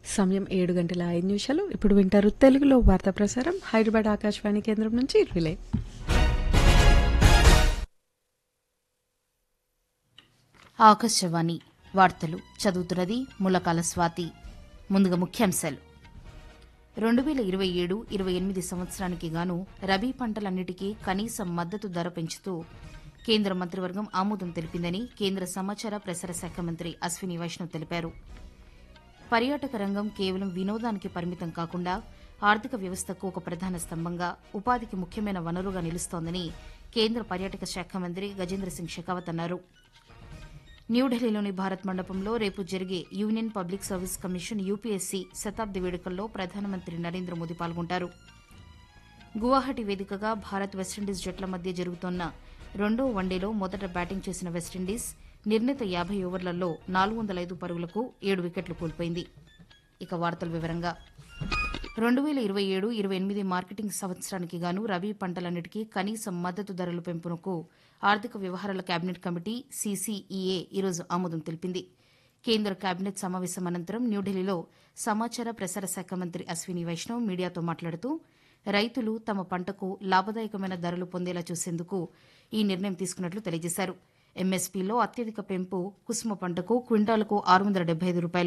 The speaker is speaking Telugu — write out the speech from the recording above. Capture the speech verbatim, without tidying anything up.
సమయం ఏడు గంటల ఐదు నిమిషాలు. ఇప్పుడు వింటారు తెలుగులో వార్తా ప్రసారం హైదరాబాద్ ఆకాశవాణి కేంద్రం నుంచి రిలే. ఆకాశవాణి వార్తలు చదువుతున్నది ములకాల స్వాతి. ముందుగా ముఖ్యాంశాలు. రెండు వేల ఇరవై ఏడు ఇరవై ఎనిమిది సంవత్సరానికి గాను రబీ పంటలన్నిటికీ కనీస మద్దతు ధర పెంచుతూ కేంద్ర మంత్రివర్గం ఆమోదం తెలిపిందని కేంద్ర సమాచార ప్రసార శాఖ మంత్రి అశ్విని వైష్ణవ్ తెలిపారు. పర్యాటక రంగం కేవలం వినోదానికి పరిమితం కాకుండా ఆర్థిక వ్యవస్థకు ఒక ప్రధాన స్తంభంగా, ఉపాధికి ముఖ్యమైన వనరుగా నిలుస్తోందని కేంద్ర పర్యాటక శాఖ మంత్రి గజేంద్ర సింగ్ షెకావత్ అన్నారు. న్యూఢిల్లీలోని భారత్ మండపంలో రేపు జరిగే union public service commission UPSC శతాబ్ది వేడుకల్లో ప్రధానమంత్రి నరేంద్ర మోదీ పాల్గొంటారు. గువాహటి వేదికగా భారత్ వెస్టిండీస్ జట్ల మధ్య జరుగుతోన్న రెండో వన్డేలో మొదట బ్యాటింగ్ చేసిన వెస్టిండీస్ నిర్ణీత యాభై ఓవర్లలో నాలుగు వందల ఐదు పరుగులకు ఏడు వికెట్లు కోల్పోయింది. ఇక వార్తల వివరంగా రెండు వేల ఇరవై ఏడు ఇరవై ఎనిమిది మార్కెటింగ్ సంవత్సరానికి గాను రబీ పంటలన్నిటికీ కనీస మద్దతు ధరల పెంపునకు ఆర్థిక వ్యవహారాల కేబినెట్ కమిటీ సీసీఈఏ ఈరోజు ఆమోదం తెలిపింది. కేంద్ర కేబినెట్ సమావేశం అనంతరం న్యూఢిల్లీలో సమాచార ప్రసార శాఖ మంత్రి అశ్విని వైష్ణవ్ మీడియాతో మాట్లాడుతూ రైతులు తమ పంటకు లాభదాయకమైన ధరలు పొందేలా చూసేందుకు ఈ నిర్ణయం తీసుకున్నట్లు తెలియజేశారు. ఎంఎస్పీలో అత్యధిక పెంపు కుసుమ పంటకు క్వింటాలకు ఆరు వందల డెబ్బై ఐదు రూపాయలు